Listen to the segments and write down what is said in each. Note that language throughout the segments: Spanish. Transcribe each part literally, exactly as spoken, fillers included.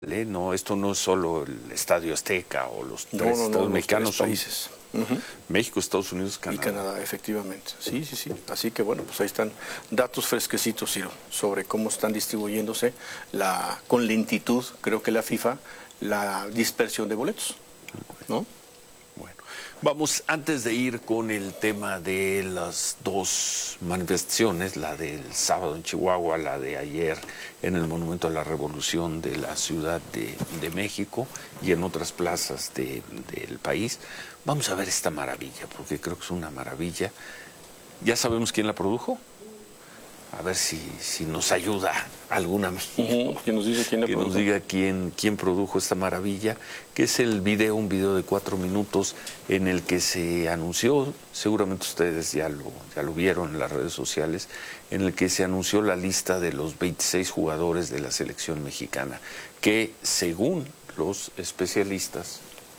No, esto no es solo el Estadio Azteca o los tres no, no, estados no, mexicanos, los tres países. Uh-huh. México, Estados Unidos, Canadá. Y Canadá, efectivamente. Sí, sí, sí. Así que bueno, pues ahí están datos fresquecitos, Ciro, sobre cómo están distribuyéndose la, con lentitud, creo que la FIFA, la dispersión de boletos, ¿no? Bueno, vamos, antes de ir con el tema de las dos manifestaciones, la del sábado en Chihuahua, la de ayer en el Monumento a la Revolución de la Ciudad de, de México y en otras plazas de, del país, vamos a ver esta maravilla, porque creo que es una maravilla. ¿Ya sabemos quién la produjo? A ver si, si nos ayuda algún amigo uh-huh. que nos, dice quién la que produjo. nos diga quién, quién produjo esta maravilla, que es el video, un video de cuatro minutos en el que se anunció, seguramente ustedes ya lo, ya lo vieron en las redes sociales, en el que se anunció la lista de los veintiséis jugadores de la selección mexicana, que según los especialistas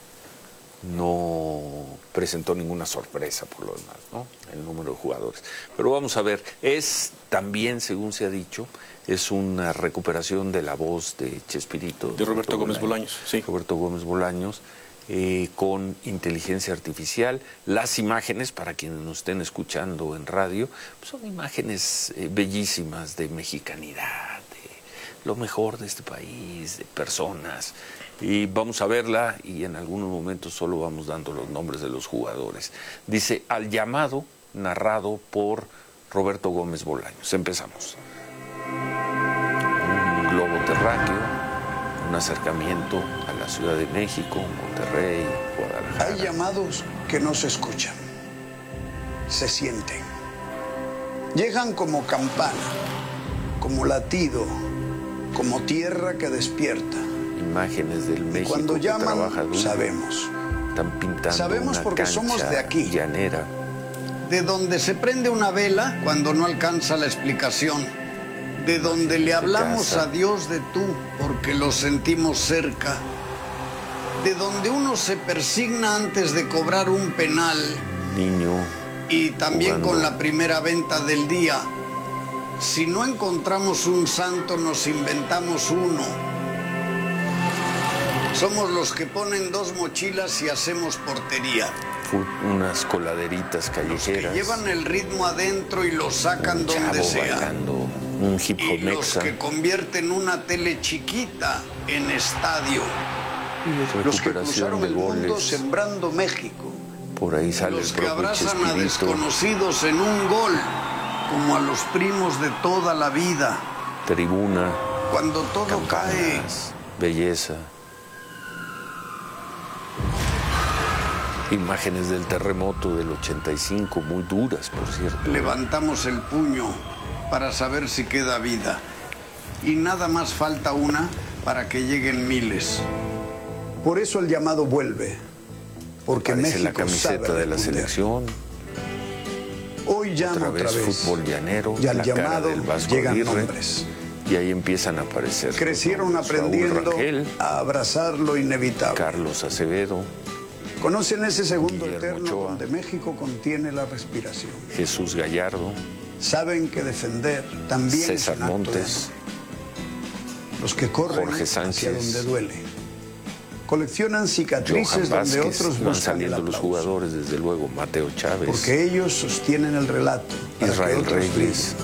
no presentó ninguna sorpresa por lo demás, ¿no? El número de jugadores. Pero vamos a ver, es también, según se ha dicho, es una recuperación de la voz de Chespirito. De Roberto Gómez Bolaños, sí. Roberto Gómez Bolaños, eh, con inteligencia artificial. Las imágenes, para quienes nos estén escuchando en radio, pues son imágenes eh, bellísimas de mexicanidad, de lo mejor de este país, de personas. Y vamos a verla y en algunos momentos solo vamos dando los nombres de los jugadores. Dice, al llamado, narrado por Roberto Gómez Bolaños. Empezamos. Un globo terráqueo, un acercamiento a la Ciudad de México, Monterrey, Guadalajara. Hay llamados que no se escuchan, se sienten. Llegan como campana, como latido, como tierra que despierta. Imágenes del México cuando que llaman, trabaja duro, sabemos. Están pintando sabemos una porque cancha somos de aquí, llanera. De donde se prende una vela cuando no alcanza la explicación, de donde le hablamos a Dios de tú porque lo sentimos cerca, de donde uno se persigna antes de cobrar un penal, niño, y también jugando. Con la primera venta del día. Si no encontramos un santo, nos inventamos uno. Somos los que ponen dos mochilas y hacemos portería. Unas coladeritas callejeras. Los que llevan el ritmo adentro y lo sacan un donde chavo sea. Bailando, un hip hop y los mexa. que convierten una tele chiquita en estadio. Los que cruzaron el mundo sembrando México. Por ahí sale los el que abrazan Chespirito. A desconocidos en un gol, como a los primos de toda la vida. Tribuna. Cuando todo campanas, cae. Belleza. Imágenes del terremoto del ochenta y cinco, muy duras, por cierto. Levantamos el puño para saber si queda vida. Y nada más falta una para que lleguen miles. Por eso el llamado vuelve. Porque Parece México la camiseta sabe de la selección. Hoy llama otra vez, otra vez. Fútbol llanero. Y al la llamado cara del Vasco llegan Aguirre, nombres. Y ahí empiezan a aparecer. Crecieron aprendiendo Rangel, a abrazar lo inevitable. Carlos Acevedo. Conocen ese segundo Guillermo eterno Ochoa, donde México contiene la respiración. Jesús Gallardo. Saben que defender también César es un acto Montes. De los que corren Jorge Sánchez, hacia donde duele. Coleccionan cicatrices Johan donde Vázquez, otros van buscan saliendo el los jugadores, desde luego, Mateo Chávez. Porque ellos sostienen el relato. Israel Reyes.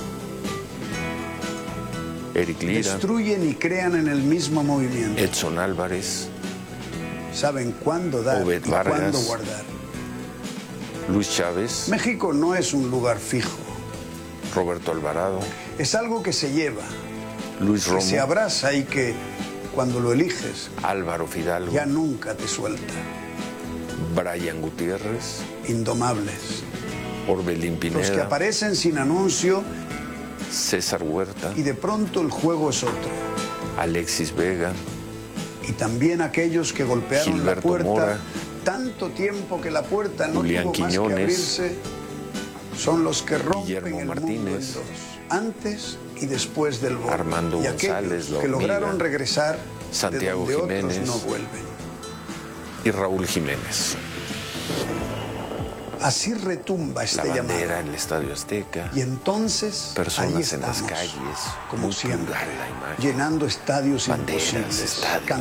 Eric Lira. Destruyen y crean en el mismo movimiento. Edson Álvarez. Saben cuándo dar Obed y Vargas, cuándo guardar. Luis Chávez. México no es un lugar fijo. Roberto Alvarado. Es algo que se lleva. Luis Romo. Que se abraza y que cuando lo eliges. Álvaro Fidalgo. Ya nunca te suelta. Brian Gutiérrez. Indomables. Orbelín Pineda. Los que aparecen sin anuncio. César Huerta. Y de pronto el juego es otro. Alexis Vega. Y también aquellos que golpearon Gilberto la puerta Mora, tanto tiempo que la puerta no Julián tuvo más Quiñones, que abrirse, son los que rompen Guillermo el Martínez, mundo en dos, antes y después del gol. Armando y González, aquellos que lograron regresar Santiago de donde Jiménez otros no vuelven. y Raúl Jiménez. Así retumba este La bandera llamado. en el Estadio Azteca. Y entonces, Personas ahí en las estamos, calles, como muy siempre, plural la imagen. llenando estadios Banderas, imposibles, estadios.